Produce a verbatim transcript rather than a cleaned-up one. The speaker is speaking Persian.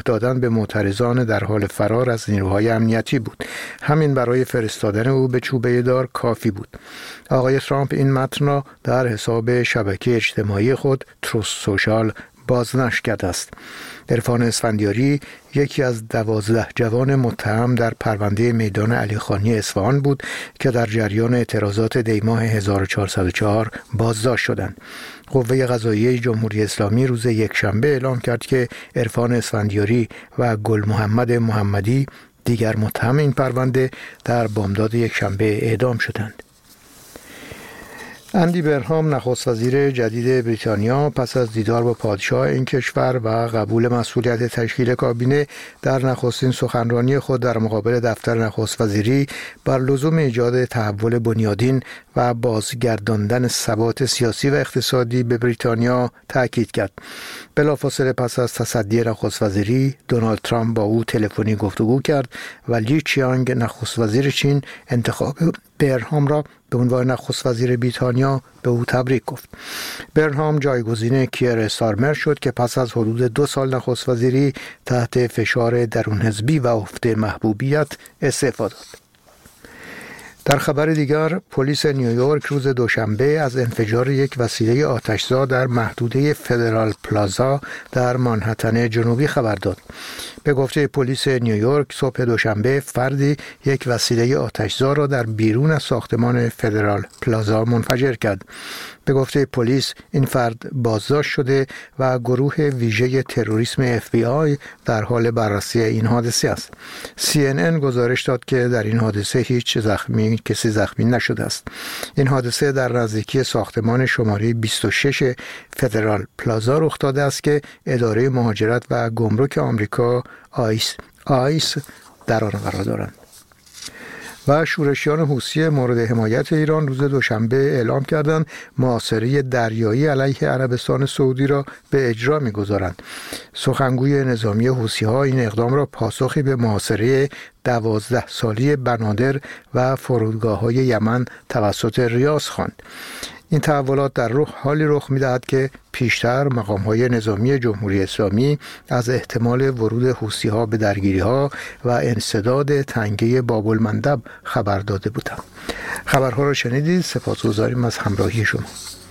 دادن به معترضان در حال فرار از نیروهای امنیتی بود. همین برای فرستادن او به چوبه دار کافی بود. آقای ترامپ این متن را در حساب شبکه اجتماعی خود تروث سوشال بازنشر کرده است. عرفان اسفندیاری یکی از دوازده جوان متهم در پرونده میدان علیخانی اصفهان بود که در جریان اعتراضات دیماه هزار و چهارصد و چهار بازداشت شدند. قوه قضاییه جمهوری اسلامی روز یکشنبه اعلام کرد که عرفان اسفندیاری و گل محمد محمدی دیگر متهم این پرونده در بامداد یکشنبه اعدام شدند. اندی برهام نخست وزیر جدید بریتانیا پس از دیدار با پادشاه این کشور و قبول مسئولیت تشکیل کابینه در نخستین سخنرانی خود در مقابل دفتر نخست وزیری بر لزوم ایجاد تحول بنیادین و بازگرداندن ثبات سیاسی و اقتصادی به بریتانیا تاکید کرد. بلافاصله پس از تصدی نخست وزیری، دونالد ترامپ با او تلفنی گفتگو کرد و لی چیانگ نخست وزیر چین انتخاب برهام را به عنوان نخست وزیر بریتانیا به او تبریک گفت. برهام جایگزین کیر استارمر شد که پس از حدود دو سال نخست وزیری تحت فشار درون حزبی و افت محبوبیت استعفا داد. در خبر دیگر، پلیس نیویورک روز دوشنبه از انفجار یک وسیله آتشزا در محدوده فدرال پلازا در مانهتن جنوبی خبر داد. به گفته پلیس نیویورک، صبح دوشنبه فردی یک وسیله آتشزا را در بیرون از ساختمان فدرال پلازا منفجر کرد. به گفته پلیس این فرد بازداشت شده و گروه ویژه تروریسم اف بی آی در حال بررسی این حادثه است. سی ان ان گزارش داد که در این حادثه هیچ زخمی کسی زخمی نشده است. این حادثه در نزدیکی ساختمان شماره بیست و شش فدرال پلازا رخ داده است که اداره مهاجرت و گمرک آمریکا آیس آیس در آن قرار دارند. و شورشیان حوثی مورد حمایت ایران روز دوشنبه اعلام کردند محاصره دریایی علیه عربستان سعودی را به اجرا می‌گذارند. سخنگوی نظامی حوثی‌ها این اقدام را پاسخی به محاصره دوازده سالی بنادر و فرودگاه‌های یمن توسط ریاض خواند. این تحولات در رخ حالی رخ می‌دهد که پیشتر مقام‌های نظامی جمهوری اسلامی از احتمال ورود حوثی‌ها به درگیری‌ها و انسداد تنگه باب المندب خبر داده بودند. خبرها را شنیدید. سپاسگزاریم از همراهی شما.